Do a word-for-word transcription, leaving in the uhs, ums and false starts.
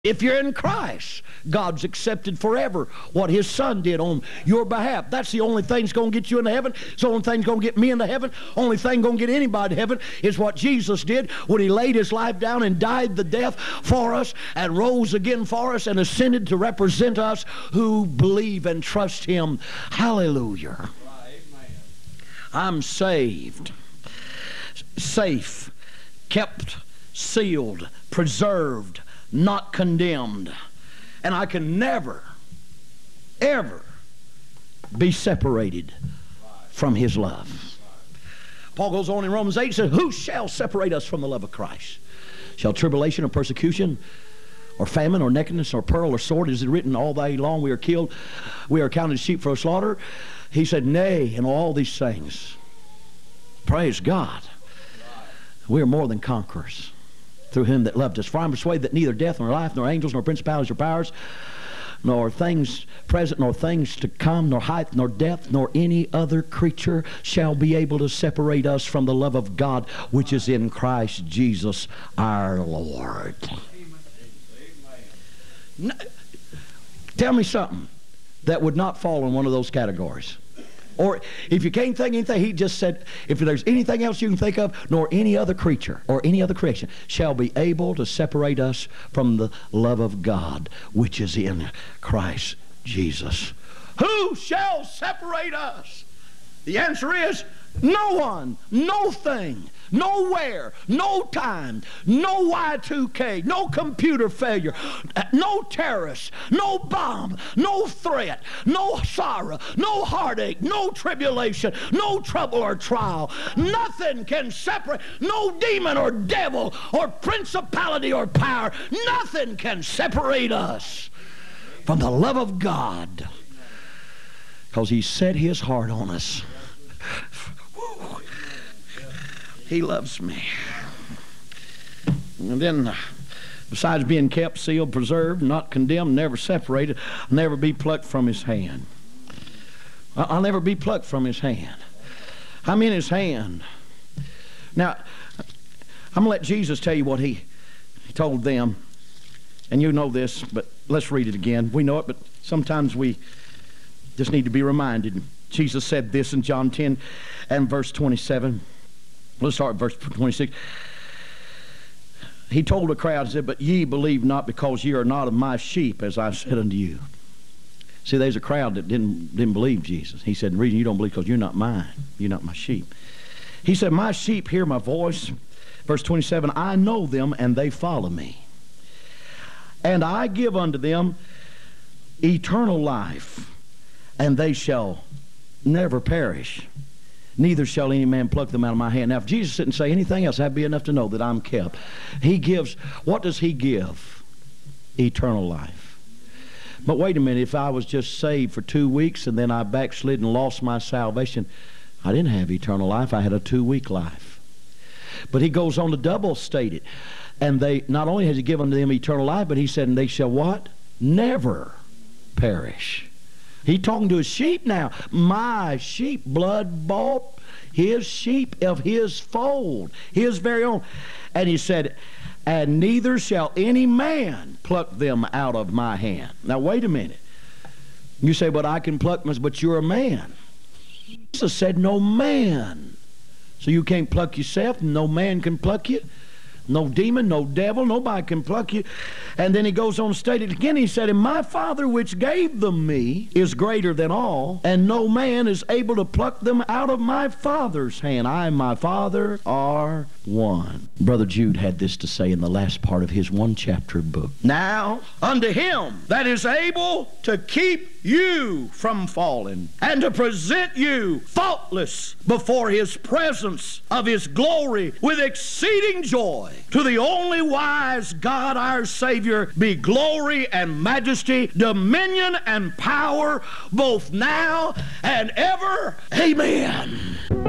If you're in Christ, God's accepted forever what His Son did on your behalf. That's the only thing that's going to get you into heaven. It's the only thing that's going to get me into heaven. Only thing going to get anybody to heaven is what Jesus did when He laid His life down and died the death for us and rose again for us and ascended to represent us who believe and trust Him. Hallelujah. I'm saved, safe, kept, sealed, preserved, not condemned. And I can never, ever be separated from His love. Paul goes on in Romans eight and says, who shall separate us from the love of Christ? Shall tribulation or persecution or famine or nakedness or peril or sword? Is it written, all day long we are killed, we are counted sheep for slaughter? He said, nay, in all these things, praise God, we are more than conquerors through Him that loved us. For I am persuaded that neither death, nor life, nor angels, nor principalities, or powers, nor things present, nor things to come, nor height, nor depth, nor any other creature shall be able to separate us from the love of God which is in Christ Jesus our Lord. Amen. Tell me something that would not fall in one of those categories. Or if you can't think anything, He just said, if there's anything else you can think of, nor any other creature or any other creation shall be able to separate us from the love of God which is in Christ Jesus. Who shall separate us? The answer is no one, no thing, nowhere, no time, no Y two K, no computer failure, no terrorist, no bomb, no threat, no sorrow, no heartache, no tribulation, no trouble or trial. Nothing can separate, no demon or devil or principality or power, nothing can separate us from the love of God, because He set His heart on us. He loves me. And then, uh, besides being kept, sealed, preserved, not condemned, never separated, I'll never be plucked from His hand. I'll never be plucked from His hand. I'm in His hand. Now, I'm going to let Jesus tell you what he, he told them. And you know this, but let's read it again. We know it, but sometimes we just need to be reminded. Jesus said this in John ten and verse twenty-seven. Let's start at verse twenty-six. He told the crowd, he said, but ye believe not, because ye are not of my sheep, as I said unto you. See, there's a crowd that didn't, didn't believe Jesus. He said, the reason you don't believe, because you're not mine. You're not my sheep. He said, my sheep hear my voice. Verse twenty-seven, I know them, and they follow me. And I give unto them eternal life, and they shall never perish, neither shall any man pluck them out of my hand. Now, if Jesus didn't say anything else, that'd be enough to know that I'm kept. He gives, what does He give? Eternal life. But wait a minute, if I was just saved for two weeks and then I backslid and lost my salvation, I didn't have eternal life. I had a two-week life. But He goes on to double state it. And they, not only has He given them eternal life, but He said, and they shall what? Never perish. He's talking to His sheep now. My sheep, blood bought, His sheep of His fold, His very own. And He said, and neither shall any man pluck them out of my hand. Now wait a minute. You say, but I can pluck them, but you're a man. Jesus said, no man. So you can't pluck yourself, no man can pluck you. No demon, no devil, nobody can pluck you. And then He goes on to state it again. He said, and my Father which gave them me is greater than all, and no man is able to pluck them out of my Father's hand. I and my Father are one. Brother Jude had this to say in the last part of his one chapter book. Now unto Him that is able to keep you from falling, and to present you faultless before His presence of His glory with exceeding joy, to the only wise God our Savior be glory and majesty, dominion and power, both now and ever. Amen.